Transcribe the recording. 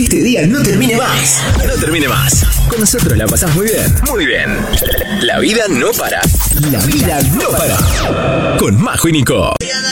este día no termine más. No termine más. Con nosotros la pasás muy bien. Muy bien. La vida no para. La vida no para. Con Majo y Nico.